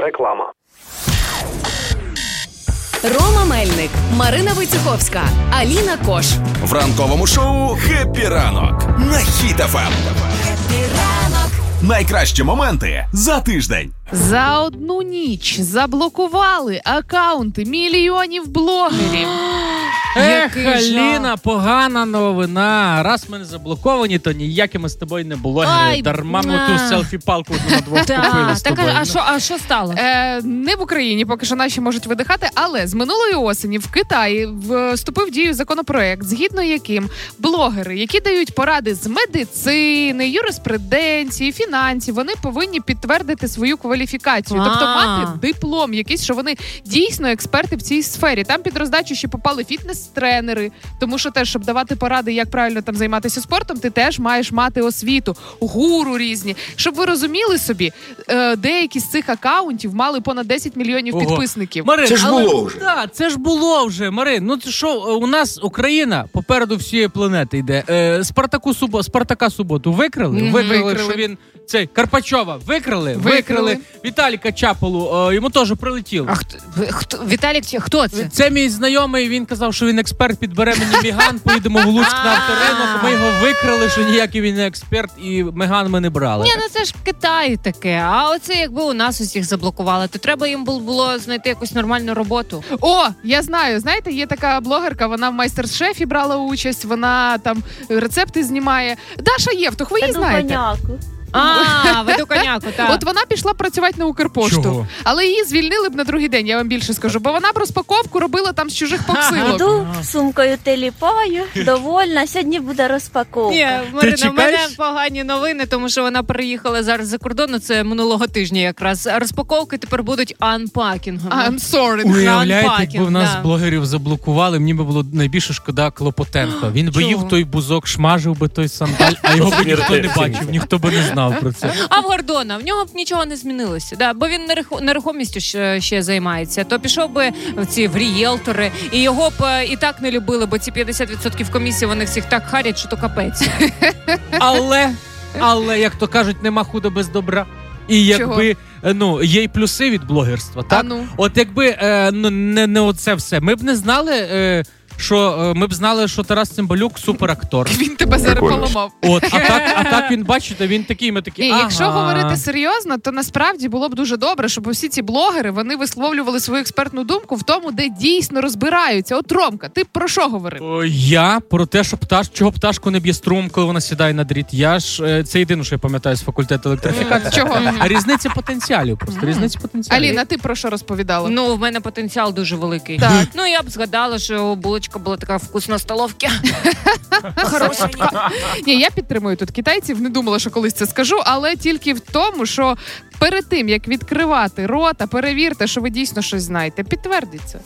Реклама. Рома Мельник, Марина Войцеховська, Аліна Кош. В ранковому шоу «Хеппі ранок» на Хіт FM. Хеппі ранок. Найкращі моменти за тиждень. За одну ніч заблокували акаунти мільйонів блогерів. Аліна, погана новина. Раз ми не заблоковані, то ніякими з тобою не блогери. Дарма ми ту селфі-палку на двох купили з тобою. А що стало? Не в Україні, поки що наші можуть видихати, але з минулої осені в Китаї вступив в дію законопроект, згідно яким блогери, які дають поради з медицини, юриспруденції, фінансів, вони повинні підтвердити свою кваліфікацію. Тобто мати диплом якийсь, що вони дійсно експерти в цій сфері. Там під роздачу ще попали фітнес-тренери, тому що теж, щоб давати поради, як правильно там займатися спортом, ти теж маєш мати освіту, гуру різні. Щоб ви розуміли собі, деякі з цих акаунтів мали понад 10 мільйонів підписників. Марин, це ж було вже. Так, це ж було вже, Марин. Ну що, у нас Україна попереду всієї планети йде. Спартака Суботу викрали, що він цей Карпачова викрали. Віталіка Чаполу, йому теж прилетіло. Хто Віталік, хто це? Це мій знайомий, він казав, що він експерт, підбере мені Меган, поїдемо в Луцьк на авторинок, ми його викрили, що ніякий він не експерт, і Меган ми не брали. Ні, ну це ж в Китаї таке, а оце якби у нас усіх заблокували, то треба їм було знайти якусь нормальну роботу. О, я знаю, знаєте, є така блогерка, вона в майстер-шефі брала участь, вона там рецепти знімає. Даша Євтух, ви її знаєте? Веду коняку, так. От вона пішла працювати на Укрпошту. Чого? Але її звільнили б на другий день, я вам більше скажу. Бо вона б розпаковку робила там з чужих посилок. Йду, сумкою теліпаю, довольна, сьогодні буде розпаковка. Ні, Марина, в мене погані новини, тому що вона переїхала зараз за кордон, це минулого тижня якраз. Розпаковки тепер будуть анпакінгом. I'm sorry. Уявляєте, якби в нас блогерів заблокували, мені би було найбільше шкода Клопотенко. Він би їв той бузок, шмажив би той сандаль, а його би ніхто не бачив, ніхто би не знав про це. А в Гордона, в нього б нічого не змінилося, да, бо він нерухомістю ще займається. То пішов би в рієлтори, і його б і так не любили, бо ці 50% комісії вони всіх так харять, що то капець. Але, як то кажуть, нема худа без добра. І якби, є й плюси від блогерства, так? От якби не оце все, ми б не знали... Ми б знали, що Тарас Цимбалюк суперактор. Він тебе зараз поламав. А так він, бачите, він такий, ми такі, Якщо говорити серйозно, то насправді було б дуже добре, щоб всі ці блогери, вони висловлювали свою експертну думку в тому, де дійсно розбираються. От, Ромка, ти про що говорив? Я про те, що чого пташку не б'є струм, коли вона сідає на дріт. Це єдине, що я пам'ятаю з факультету електрифікації. Чого? Різниця потенціалів просто, різниця потенціалів. Аліна, ти про що розповідала? Ну, в мене потенціал дуже великий. Так. Ну, я б згадала, що булочка була така вкусна столовка. Хорошенька. Ні, я підтримую тут китайців, не думала, що колись це скажу, але тільки в тому, що перед тим, як відкривати рота, перевірте, що ви дійсно щось знаєте. Підтвердиться.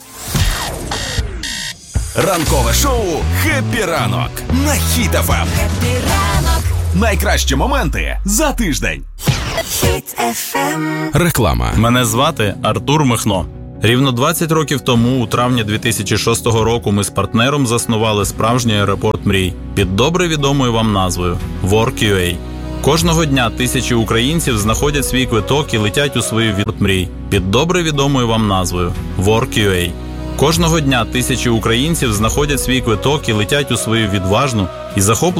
Ранкове шоу «Хеппі ранок» на Хіт FM. Хеппі ранок. Найкращі моменти за тиждень. Хіт FM. Реклама. Мене звати Артур Михно. Рівно 20 років тому, у травні 2006 року, ми з партнером заснували справжній аеропорт мрій під добре відомою вам назвою Work.ua. Кожного дня тисячі українців знаходять свій квиток і летять у свою від мрій під добре відомою вам назвою Work.ua. Кожного дня тисячі українців знаходять свій квиток і летять у свою відважну і захопливу